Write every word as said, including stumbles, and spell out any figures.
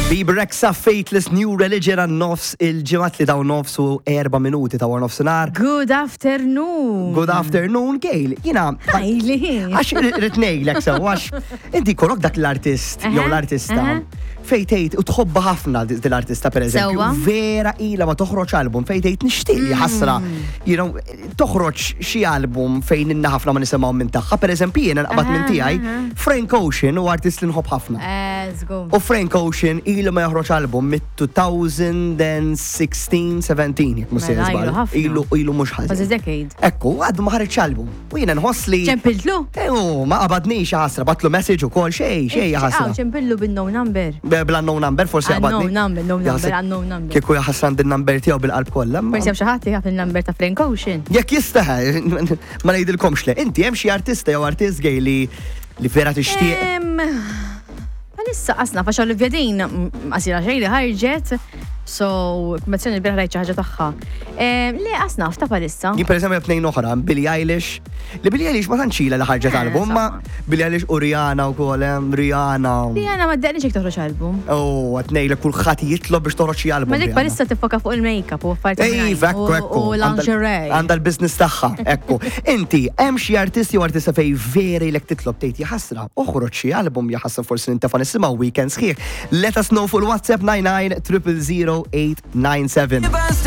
Bieber Rexha Fateless New Religion għan nofs il-ġemat li daw nofs u erba minuti ta' war nofsinar. Good afternoon. Good afternoon, Gail. Jina, Għajli. għax ritnejlek sew, għax inti korok dak l-artist, jew l-artista. Fejtejt, u tħobba ħafna dil-artista per eżempju. Sewa. Vera ila ma toħroġ album, fejtejt nixtieq li ħasra. You know, toħroġ xi album fejn inna ħafna ma nisimgħu minn tagħha. Per eżempju jiena nqabad minn tiegħi Frank Ocean u artist li nħobb ħafna. Eżgu. U Frank Ocean ilu ma joħroġ album mit-twenty sixteen seventeen, jek musi Mela, ilu jizbal. ħafna. Ilu ilu mhux Was a ħażin. decade. Ekku, għaddu ma ħareġ album. U jiena nħoss li ċempiltlu? Ew, ma qabadniex ħasra, batlu message ukoll xej, xej Aw, ħasra. ċempillu bin-no number. Bla no number forsi Ah, no qabadni. number, no number, ah, no number. Kieku jaħasran din number tiegħu bil-qalb kollha. ma- Forsi hemm xi ħadd jaf il-number ta' Frank Ocean. Jekk jistaħ, ma ngħidilkomx le. Inti hemm xi artista jew artist gay li li vera tixtieq. Em, Palissa qasna faċa Olivia Dean qasira xejn li ħarġet, so kummezzjoni l-bira rajt xi ħaġa tagħha. Em, Le qasna f'ta palissa. Jien pereżempju hemm tnejn oħra, Billie Eilish. Li Billie Eilish ma tantxila li ħarġet Eh, album, ma Billie Eilish u Rihanna wkoll hemm Rihanna. Li għana ma d-daqni ċek toħroġ album. Oh, għatnej li kulħadd jitlob biex toħroġ xi album. Ma dik Rihanna. palissa tiffoka fuq il-makeup u affarijiet Ej, oħrajn, ekku, ekku. u lingerie. Għanda l-biznis tagħha, ekku. Inti, hemm xi artisti u artista fej veri lek titlob tgħid jaħasra. Oħroġ xi album jaħasra forsi nintefa' nisimgħu Weekends sħiħ. Let us know fuq WhatsApp nine nine zero zero zero eight nine seven.